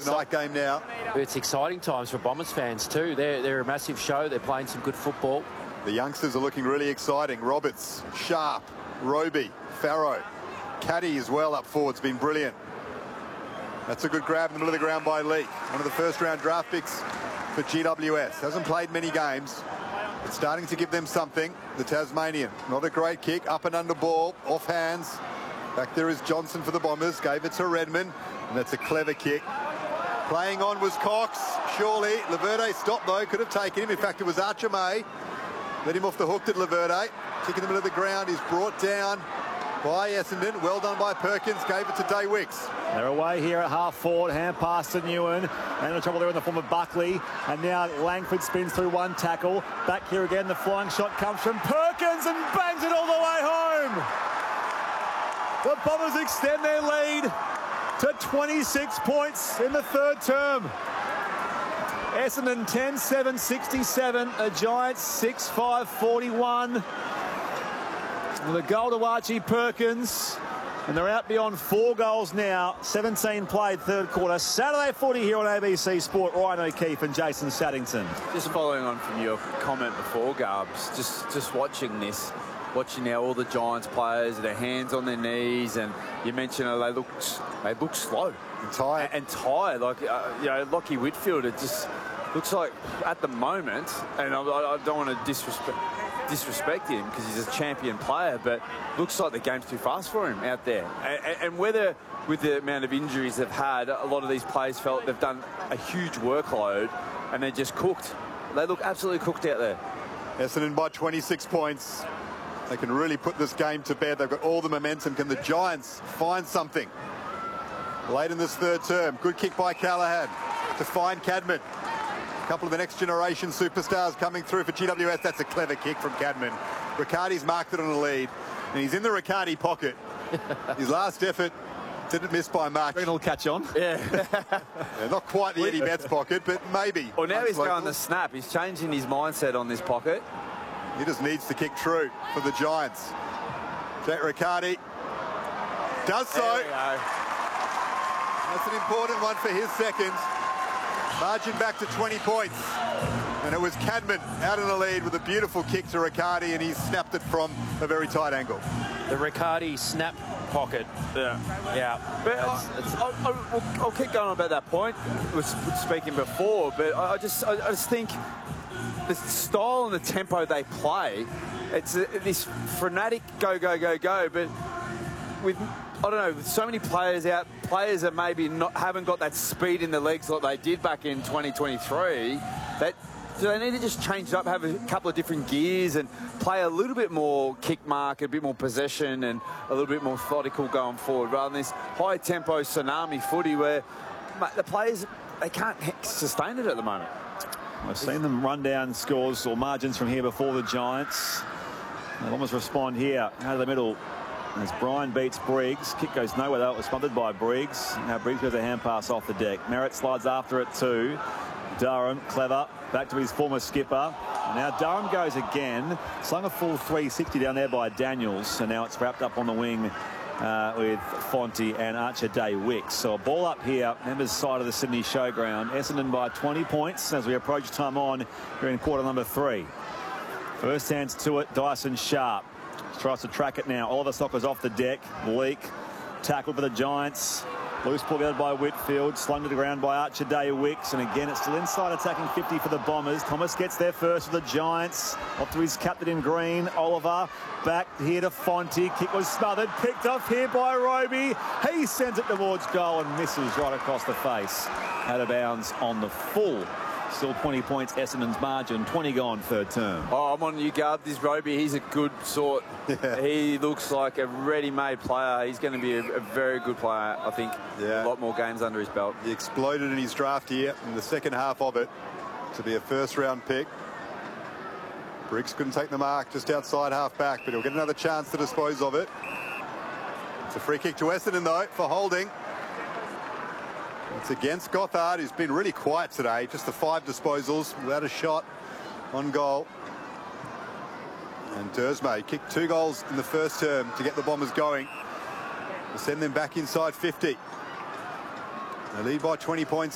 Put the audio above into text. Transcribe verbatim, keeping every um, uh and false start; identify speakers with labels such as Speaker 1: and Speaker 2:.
Speaker 1: It's a night game now.
Speaker 2: It's exciting times for Bombers fans too. They're, they're a massive show. They're playing some good football.
Speaker 1: The youngsters are looking really exciting. Roberts, Sharp, Roby, Farrow. Caddy as well up forward's been brilliant. That's a good grab in the middle of the ground by Lee. One of the first round draft picks for G W S. Hasn't played many games. It's starting to give them something. The Tasmanian. Not a great kick. Up and under ball. Off hands. Back there is Johnson for the Bombers. Gave it to Redmond. And that's a clever kick. Playing on was Cox. Surely. Laverde stopped though. Could have taken him. In fact, it was Archer May. Let him off the hook, did Laverde. Kick in the middle of the ground is brought down by Essendon. Well done by Perkins. Gave it to Day Wicks.
Speaker 3: They're away here at half forward. Hand pass to Newen. And in trouble there in the form of Buckley. And now Langford spins through one tackle. Back here again. The flying shot comes from Perkins and bangs it all the way home. The Bombers extend their lead to twenty-six points in the third term. Essendon ten seven sixty-seven. The Giants six five forty-one. With a goal to Archie Perkins. And they're out beyond four goals now. seventeen played third quarter. Saturday footy here on A B C Sport. Ryan O'Keefe and Jason Saddington.
Speaker 4: Just following on from your comment before, Garbs, just, just watching this, watching now all the Giants players, their hands on their knees, and you mentioned uh, they look they look slow.
Speaker 1: And tired.
Speaker 4: And, and tired. Like, uh, you know, Lockie Whitfield, it just looks like at the moment, and I, I don't want to disrespect disrespect him because he's a champion player, but looks like the game's too fast for him out there. And, and whether with the amount of injuries they've had, a lot of these players felt they've done a huge workload and they're just cooked. They look absolutely cooked out there.
Speaker 1: Essendon by twenty-six points. They can really put this game to bed. They've got all the momentum. Can the Giants find something late in this third term? Good kick by Callaghan to find Cadman. A couple of the next generation superstars coming through for G W S. That's a clever kick from Cadman. Riccardi's marked it on a lead, and he's in the Riccardi pocket. His last effort didn't miss by much.
Speaker 3: Reckon he'll catch on.
Speaker 4: Yeah.
Speaker 1: Yeah, not quite the Eddie Betts pocket, but maybe.
Speaker 4: Well, now he's
Speaker 1: local.
Speaker 4: going the snap. He's changing his mindset on this pocket.
Speaker 1: He just needs to kick true for the Giants. Jack Riccardi does so.
Speaker 4: There we go.
Speaker 1: That's an important one for his second. Margin back to twenty points. And it was Cadman out in the lead with a beautiful kick to Riccardi, and he snapped it from a very tight angle.
Speaker 2: The Riccardi snap pocket.
Speaker 4: Yeah.
Speaker 2: Yeah.
Speaker 4: But I, I, I, I'll, I'll keep going about that point. I was speaking before, but I, I just I, I just think the style and the tempo they play, it's a, this frenetic go, go, go, go, but with, I don't know, with so many players out, players that maybe not haven't got that speed in the legs like they did back in twenty twenty-three, that do they need to just change it up, have a couple of different gears and play a little bit more kick mark, a bit more possession and a little bit more methodical going forward rather than this high-tempo tsunami footy where the players, they can't sustain it at the moment.
Speaker 3: I've seen them run down scores or margins from here before the Giants. They'll almost respond here out of the middle as Brian beats Briggs. Kick goes nowhere though. It was smothered by Briggs. Now Briggs goes a hand pass off the deck. Merritt slides after it too. Durham, clever, back to his former skipper. And now Durham goes again. Slung a full three sixty down there by Daniels. So now it's wrapped up on the wing uh, with Fonte and Archer Day Wicks. So a ball up here, members' side of the Sydney Showground. Essendon by twenty points as we approach time on here in quarter number three. First hands to it, Dyson Sharp. Tries to track it now. Oliver Soccer's off the deck. Leak. Tackle for the Giants. Loose ball gathered by Whitfield. Slung to the ground by Archer Day Wicks. And again, it's still inside attacking fifty for the Bombers. Thomas gets there first for the Giants. Off to his captain in green, Oliver. Back here to Fonte. Kick was smothered. Picked off here by Roby. He sends it towards goal and misses right across the face. Out of bounds on the full. Still twenty points, Essendon's margin. twenty gone third term.
Speaker 4: Oh, I'm on you, Gard. This Roby, he's a good sort.
Speaker 1: Yeah.
Speaker 4: He looks like a ready-made player. He's going to be a, a very good player, I think.
Speaker 1: Yeah.
Speaker 4: A lot more games under his belt.
Speaker 1: He exploded in his draft year in the second half of it to be a first-round pick. Briggs couldn't take the mark just outside half-back, but he'll get another chance to dispose of it. It's a free kick to Essendon, though, for holding. It's against Gothard, who's been really quiet today. Just the five disposals without a shot on goal. And Dursme kicked two goals in the first term to get the Bombers going. To send them back inside fifty. They lead by twenty points.